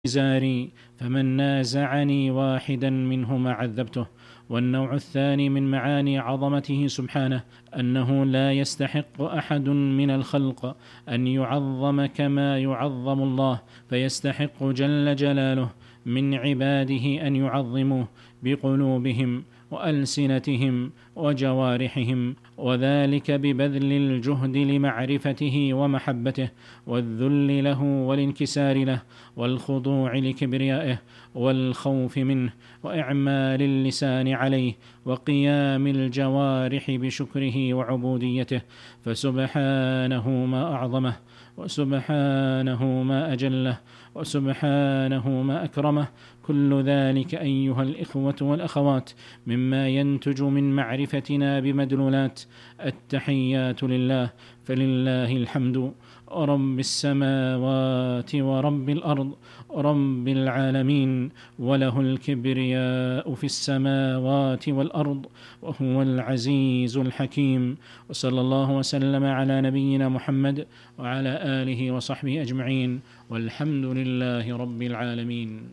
إزاري فمن نازعني واحدا منهما عذبته. والنوع الثاني من معاني عظمته سبحانه أنه لا يستحق أحد من الخلق أن يعظم كما يعظم الله، فيستحق جل جلاله من عباده أن يعظموه بقلوبهم وألسنتهم وجوارحهم، وذلك ببذل الجهد لمعرفته ومحبته، والذل له والانكسار له، والخضوع لكبريائه، والخوف منه، وإعمال اللسان عليه، وقيام الجوارح بشكره وعبوديته. فسبحانه ما أعظمه، وسبحانه ما أجله، وسبحانه ما أكرمه. كل ذلك أيها الإخوة والأخوات مما ينتج من معرفتنا بمدلولات. التحيات لله، فلله الحمد رب السماوات ورب الأرض رب العالمين، وله الكبرياء في السماوات والأرض، وهو العزيز الحكيم. وصلى الله وسلم على نبينا محمد وعلى آله وصحبه أجمعين، والحمد لله رب العالمين.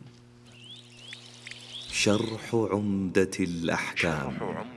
شرح عمدة الأحكام.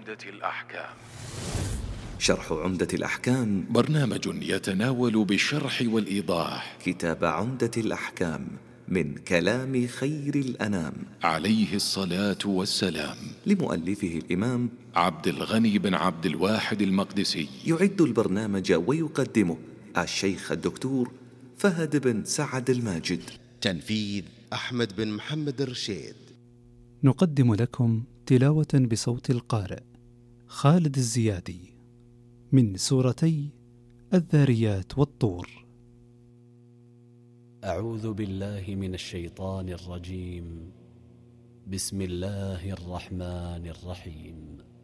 شرح عمدة الأحكام برنامج يتناول بالشرح والإيضاح كتاب عمدة الأحكام من كلام خير الأنام عليه الصلاة والسلام، لمؤلفه الإمام عبد الغني بن عبد الواحد المقدسي. يعد البرنامج ويقدمه الشيخ الدكتور فهد بن سعد الماجد. تنفيذ أحمد بن محمد الرشيد. نقدم لكم تلاوة بصوت القارئ خالد الزيادي من سورتي الذاريات والطور. أعوذ بالله من الشيطان الرجيم. بسم الله الرحمن الرحيم.